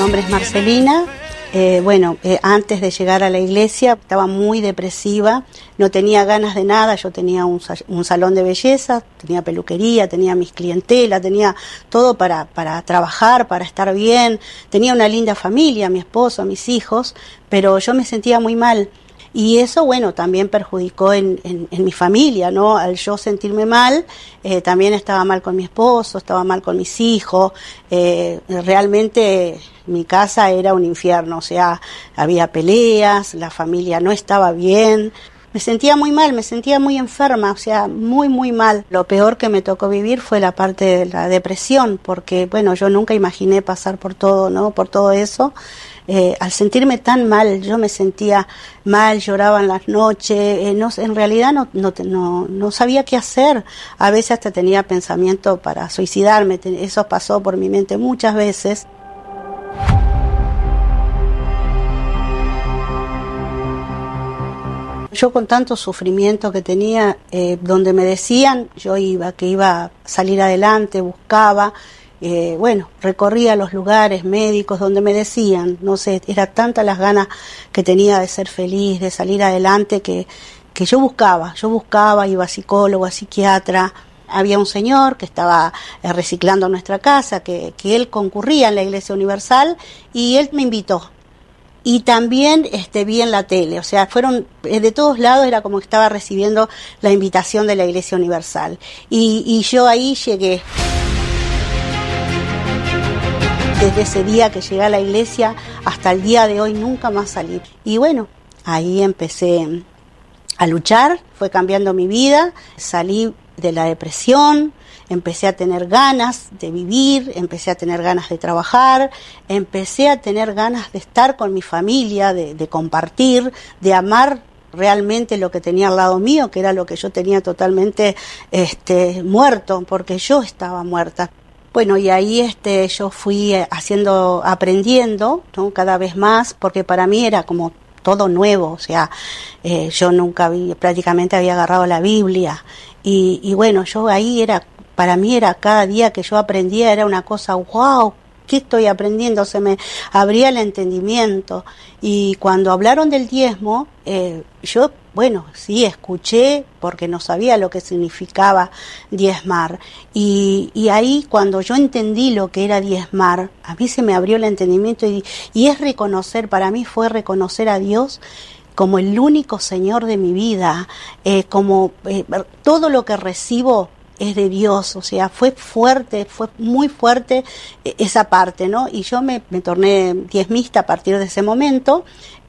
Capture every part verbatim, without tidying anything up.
nombre es Marcelina. Eh, bueno, eh, antes de llegar a la iglesia estaba muy depresiva, no tenía ganas de nada. Yo tenía un, un salón de belleza, tenía peluquería, tenía mis clientelas, tenía todo para, para trabajar, para estar bien, tenía una linda familia, mi esposo, mis hijos, pero yo me sentía muy mal. Y eso, bueno, también perjudicó en, en, en mi familia, ¿no? Al yo sentirme mal, eh, también estaba mal con mi esposo, estaba mal con mis hijos. Eh, realmente mi casa era un infierno, o sea, había peleas, la familia no estaba bien. Me sentía muy mal, me sentía muy enferma, o sea, muy, muy mal. Lo peor que me tocó vivir fue la parte de la depresión, porque, bueno, yo nunca imaginé pasar por todo, ¿no? Por todo eso. Eh, al sentirme tan mal, yo me sentía mal, lloraba en las noches, eh, no, en realidad no, no, no, no sabía qué hacer. A veces hasta tenía pensamiento para suicidarme, eso pasó por mi mente muchas veces. Yo con tanto sufrimiento que tenía, eh, donde me decían, yo iba, que iba a salir adelante, buscaba. Eh, bueno, recorría los lugares médicos donde me decían, no sé, era tanta las ganas que tenía de ser feliz, de salir adelante, que, que yo buscaba, yo buscaba, iba a psicólogo, a psiquiatra. Había un señor que estaba eh, reciclando nuestra casa, que, que él concurría en la Iglesia Universal, y él me invitó. Y también este, vi en la tele, o sea, fueron de todos lados, era como que estaba recibiendo la invitación de la Iglesia Universal. Y, y yo ahí llegué. Desde ese día que llegué a la iglesia hasta el día de hoy nunca más salí. Y bueno, ahí empecé a luchar, fue cambiando mi vida, salí de la depresión, empecé a tener ganas de vivir, empecé a tener ganas de trabajar, empecé a tener ganas de estar con mi familia, de, de compartir, de amar realmente lo que tenía al lado mío, que era lo que yo tenía totalmente este, muerto, porque yo estaba muerta. Bueno, y ahí este yo fui haciendo, aprendiendo, ¿no? Cada vez más, porque para mí era como todo nuevo, o sea, eh, yo nunca vi, prácticamente había agarrado la Biblia, y, y bueno, yo ahí era, para mí era cada día que yo aprendía era una cosa, wow, ¿qué estoy aprendiendo? Se me abría el entendimiento. Y cuando hablaron del diezmo, eh, yo, bueno, sí, escuché porque no sabía lo que significaba diezmar. Y, y ahí cuando yo entendí lo que era diezmar, a mí se me abrió el entendimiento y, y es reconocer, para mí fue reconocer a Dios como el único Señor de mi vida, eh, como eh, todo lo que recibo es de Dios, o sea, fue fuerte, fue muy fuerte esa parte, ¿no? Y yo me, me torné diezmista a partir de ese momento.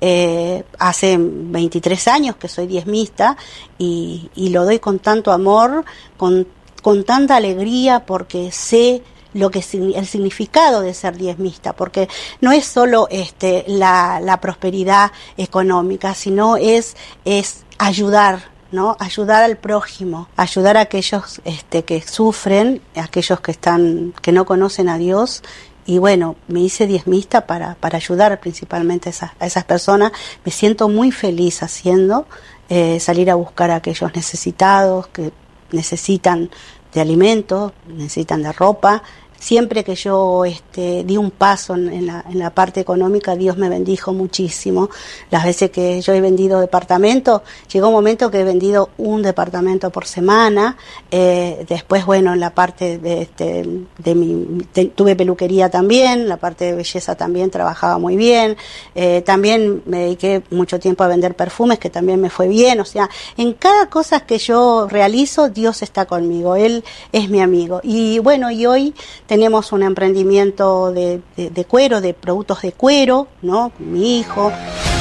Eh, hace veintitrés años que soy diezmista y, y lo doy con tanto amor, con, con tanta alegría, porque sé lo que el significado de ser diezmista, porque no es solo este la, la prosperidad económica, sino es, es ayudar, ¿no? Ayudar al prójimo, ayudar a aquellos este, que sufren, a aquellos que están, que no conocen a Dios. Y bueno, me hice diezmista para, para ayudar principalmente a esas, a esas personas. Me siento muy feliz haciendo, eh, salir a buscar a aquellos necesitados que necesitan de alimentos, necesitan de ropa. Siempre que yo este, di un paso en, en, la, en la parte económica, Dios me bendijo muchísimo. Las veces que yo he vendido departamentos, llegó un momento que he vendido un departamento por semana. Eh, después, bueno, en la parte de, este, de mi, de, tuve peluquería también, la parte de belleza también trabajaba muy bien. Eh, también me dediqué mucho tiempo a vender perfumes, que también me fue bien. O sea, en cada cosa que yo realizo, Dios está conmigo, Él es mi amigo. Y bueno, y hoy tenemos un emprendimiento de, de, de cuero, de productos de cuero, ¿no? Mi hijo.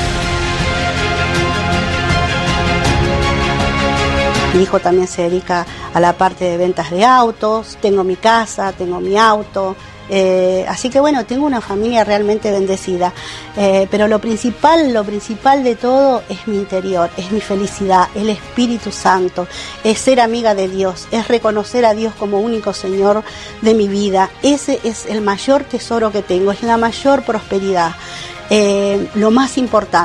Mi hijo también se dedica a la parte de ventas de autos. Tengo mi casa, tengo mi auto. Eh, así que bueno, tengo una familia realmente bendecida, eh, pero lo principal, lo principal de todo es mi interior, es mi felicidad, el Espíritu Santo, es ser amiga de Dios, es reconocer a Dios como único Señor de mi vida. Ese es el mayor tesoro que tengo, es la mayor prosperidad, eh, lo más importante.